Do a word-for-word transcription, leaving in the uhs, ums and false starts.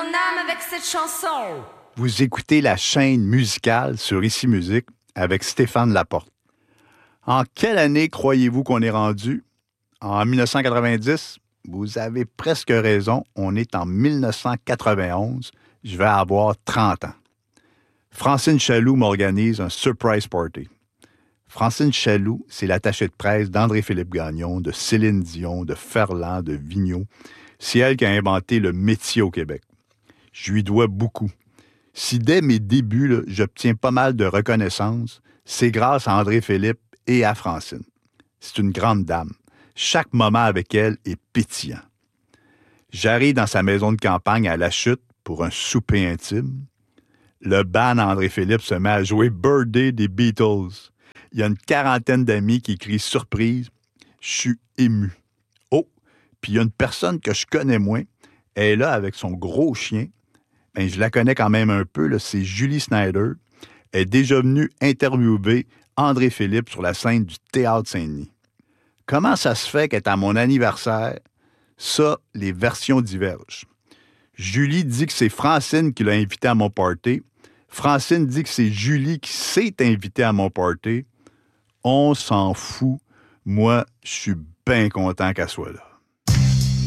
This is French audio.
âme avec cette chanson. Vous écoutez la chaîne musicale sur Ici Musique avec Stéphane Laporte. En quelle année croyez-vous qu'on est rendu? En dix-neuf cent quatre-vingt-dix? Vous avez presque raison, on est en dix-neuf cent quatre-vingt-onze. Je vais avoir trente ans. Francine Chaloux m'organise un surprise party. Francine Chaloux, c'est l'attachée de presse d'André-Philippe Gagnon, de Céline Dion, de Ferland, de Vigneault. C'est elle qui a inventé le métier au Québec. Je lui dois beaucoup. Si dès mes débuts, là, j'obtiens pas mal de reconnaissance, c'est grâce à André-Philippe et à Francine. C'est une grande dame. Chaque moment avec elle est pétillant. J'arrive dans sa maison de campagne à La Chute pour un souper intime. Le band André-Philippe se met à jouer Birthday des Beatles. Il y a une quarantaine d'amis qui crient surprise. Je suis ému. Oh, puis il y a une personne que je connais moins. Elle est là avec son gros chien. Ben, je la connais quand même un peu, là, c'est Julie Snyder. Elle est déjà venue interviewer André-Philippe sur la scène du Théâtre Saint-Denis. Comment ça se fait qu'elle est à mon anniversaire? Ça, les versions divergent. Julie dit que c'est Francine qui l'a invité à mon party. Francine dit que c'est Julie qui s'est invitée à mon party. On s'en fout. Moi, je suis bien content qu'elle soit là.